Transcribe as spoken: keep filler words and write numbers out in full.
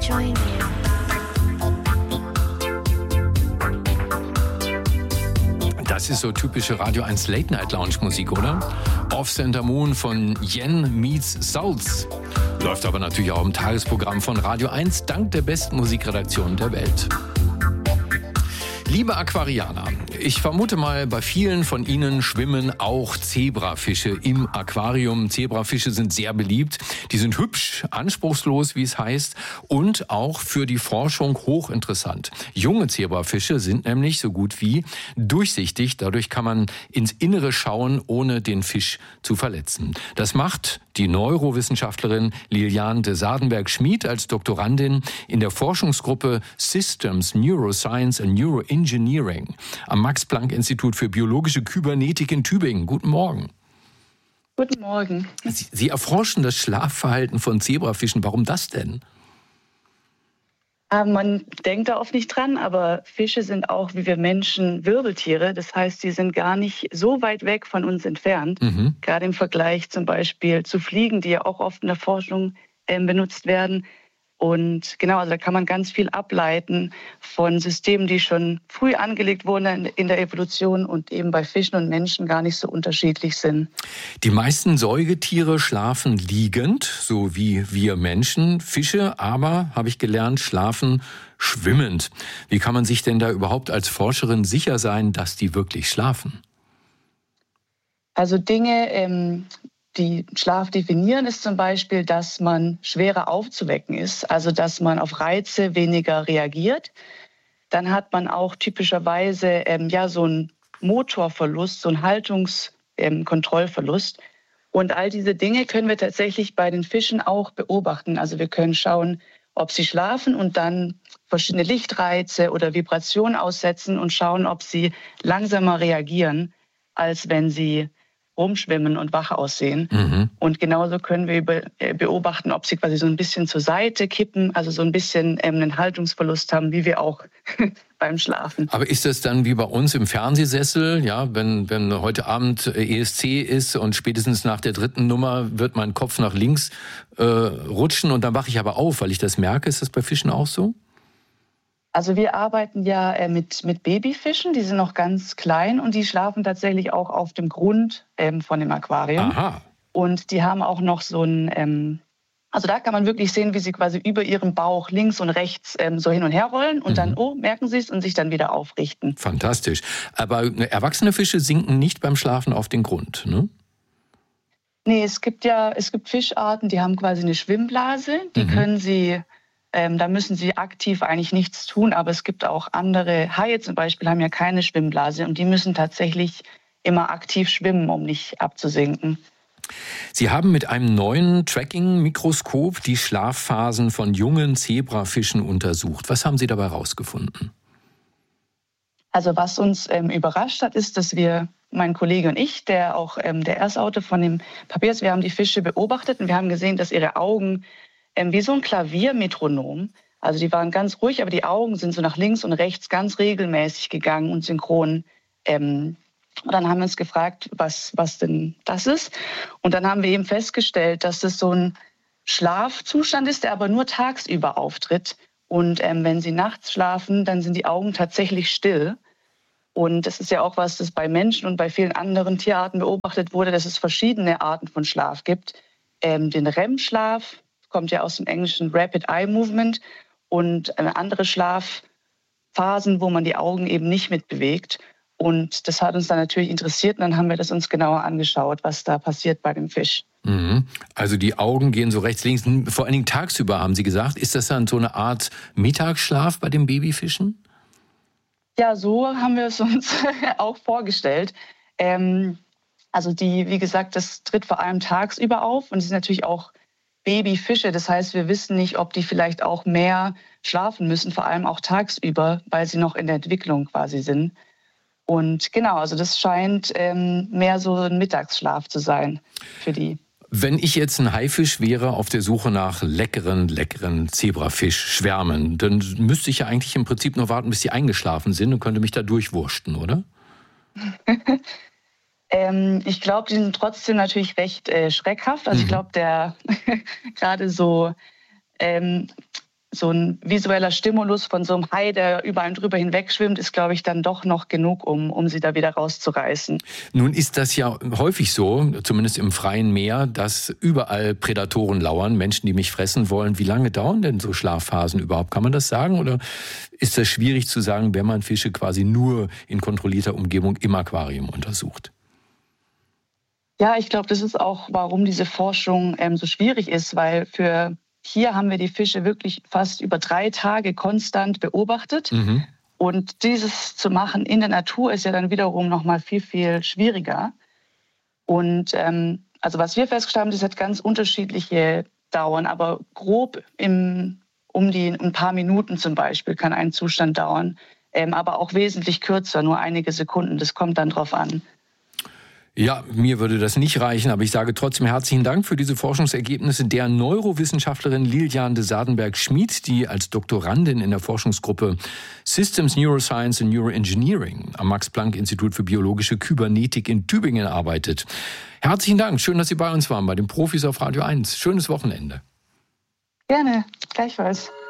join you. Das ist so typische Radio eins Late Night Lounge Musik, oder? Off Center Moon von Yen Meets Souls. Läuft aber natürlich auch im Tagesprogramm von Radio eins, dank der besten Musikredaktion der Welt. Liebe Aquarianer, ich vermute mal, bei vielen von Ihnen schwimmen auch Zebrafische im Aquarium. Zebrafische sind sehr beliebt. Die sind hübsch, anspruchslos, wie es heißt, und auch für die Forschung hochinteressant. Junge Zebrafische sind nämlich so gut wie durchsichtig. Dadurch kann man ins Innere schauen, ohne den Fisch zu verletzen. Das macht die Neurowissenschaftlerin Liliane de Sardenberg-Schmid als Doktorandin in der Forschungsgruppe Systems, Neuroscience and Neuroengineering am Max-Planck-Institut für biologische Kybernetik in Tübingen. Guten Morgen. Guten Morgen. Sie, Sie erforschen das Schlafverhalten von Zebrafischen. Warum das denn? Man denkt da oft nicht dran, aber Fische sind auch, wie wir Menschen, Wirbeltiere. Das heißt, sie sind gar nicht so weit weg von uns entfernt. Mhm. Gerade im Vergleich zum Beispiel zu Fliegen, die ja auch oft in der Forschung äh, benutzt werden. Und genau, also da kann man ganz viel ableiten von Systemen, die schon früh angelegt wurden in der Evolution und eben bei Fischen und Menschen gar nicht so unterschiedlich sind. Die meisten Säugetiere schlafen liegend, so wie wir Menschen. Fische aber, habe ich gelernt, schlafen schwimmend. Wie kann man sich denn da überhaupt als Forscherin sicher sein, dass die wirklich schlafen? Also Dinge, ähm, die Schlaf definieren, ist zum Beispiel, dass man schwerer aufzuwecken ist, also dass man auf Reize weniger reagiert. Dann hat man auch typischerweise ähm, ja, so einen Motorverlust, so einen Haltungskontrollverlust. Ähm, Und all diese Dinge können wir tatsächlich bei den Fischen auch beobachten. Also wir können schauen, ob sie schlafen und dann verschiedene Lichtreize oder Vibrationen aussetzen und schauen, ob sie langsamer reagieren, als wenn sie rumschwimmen und wach aussehen. Mhm. Und genauso können wir beobachten, ob sie quasi so ein bisschen zur Seite kippen, also so ein bisschen ähm, einen Haltungsverlust haben, wie wir auch beim Schlafen. Aber ist das dann wie bei uns im Fernsehsessel, ja, wenn, wenn heute Abend E S C ist und spätestens nach der dritten Nummer wird mein Kopf nach links äh, rutschen und dann wache ich aber auf, weil ich das merke? Ist das bei Fischen auch so? Also wir arbeiten ja äh, mit, mit Babyfischen, die sind noch ganz klein und die schlafen tatsächlich auch auf dem Grund ähm, von dem Aquarium. Aha. Und die haben auch noch so ein, ähm, also da kann man wirklich sehen, wie sie quasi über ihrem Bauch links und rechts ähm, so hin und her rollen und mhm. dann, oh, merken sie es und sich dann wieder aufrichten. Fantastisch. Aber erwachsene Fische sinken nicht beim Schlafen auf den Grund, ne? Nee, es gibt ja, es gibt Fischarten, die haben quasi eine Schwimmblase, die mhm. können sie... Ähm, da müssen sie aktiv eigentlich nichts tun, aber es gibt auch andere, Haie zum Beispiel haben ja keine Schwimmblase und die müssen tatsächlich immer aktiv schwimmen, um nicht abzusinken. Sie haben mit einem neuen Tracking-Mikroskop die Schlafphasen von jungen Zebrafischen untersucht. Was haben Sie dabei herausgefunden? Also was uns ähm, überrascht hat, ist, dass wir, mein Kollege und ich, der auch ähm, der Erstautor von dem Papier ist, wir haben die Fische beobachtet und wir haben gesehen, dass ihre Augen Ähm, wie so ein Klaviermetronom. Also die waren ganz ruhig, aber die Augen sind so nach links und rechts ganz regelmäßig gegangen und synchron. Ähm, und dann haben wir uns gefragt, was, was denn das ist. Und dann haben wir eben festgestellt, dass das so ein Schlafzustand ist, der aber nur tagsüber auftritt. Und ähm, wenn sie nachts schlafen, dann sind die Augen tatsächlich still. Und das ist ja auch was, das bei Menschen und bei vielen anderen Tierarten beobachtet wurde, dass es verschiedene Arten von Schlaf gibt. Ähm, den R E M-Schlaf, kommt ja aus dem englischen Rapid Eye Movement und andere Schlafphasen, wo man die Augen eben nicht mitbewegt. Und das hat uns dann natürlich interessiert und dann haben wir das uns genauer angeschaut, was da passiert bei dem Fisch. Mhm. Also die Augen gehen so rechts, links, vor allen Dingen tagsüber, haben Sie gesagt. Ist das dann so eine Art Mittagsschlaf bei den Babyfischen? Ja, so haben wir es uns auch vorgestellt. Ähm, also die, wie gesagt, das tritt vor allem tagsüber auf und es ist natürlich auch Babyfische. Das heißt, wir wissen nicht, ob die vielleicht auch mehr schlafen müssen, vor allem auch tagsüber, weil sie noch in der Entwicklung quasi sind. Und genau, also das scheint ähm, mehr so ein Mittagsschlaf zu sein für die. Wenn ich jetzt ein Haifisch wäre auf der Suche nach leckeren, leckeren Zebrafisch-Schwärmen, dann müsste ich ja eigentlich im Prinzip nur warten, bis sie eingeschlafen sind und könnte mich da durchwursten, oder? Ähm, ich glaube, die sind trotzdem natürlich recht äh, schreckhaft. Also mhm. ich glaube, der gerade so, ähm, so ein visueller Stimulus von so einem Hai, der über einem drüber hinwegschwimmt, ist, glaube ich, dann doch noch genug, um, um sie da wieder rauszureißen. Nun ist das ja häufig so, zumindest im freien Meer, dass überall Prädatoren lauern, Menschen, die mich fressen wollen. Wie lange dauern denn so Schlafphasen überhaupt? Kann man das sagen? Oder ist das schwierig zu sagen, wenn man Fische quasi nur in kontrollierter Umgebung im Aquarium untersucht? Ja, ich glaube, das ist auch, warum diese Forschung ähm, so schwierig ist, weil für hier haben wir die Fische wirklich fast über drei Tage konstant beobachtet. Mhm. Und dieses zu machen in der Natur ist ja dann wiederum noch mal viel, viel schwieriger. Und ähm, also was wir festgestellt haben, das hat ganz unterschiedliche Dauern, aber grob im, um die ein paar Minuten zum Beispiel kann ein Zustand dauern, ähm, aber auch wesentlich kürzer, nur einige Sekunden. Das kommt dann drauf an. Ja, mir würde das nicht reichen, aber ich sage trotzdem herzlichen Dank für diese Forschungsergebnisse der Neurowissenschaftlerin Lilian de Sardenberg-Schmid, die als Doktorandin in der Forschungsgruppe Systems Neuroscience and Neuroengineering am Max-Planck-Institut für biologische Kybernetik in Tübingen arbeitet. Herzlichen Dank, schön, dass Sie bei uns waren, bei den Profis auf Radio eins. Schönes Wochenende. Gerne, gleichfalls.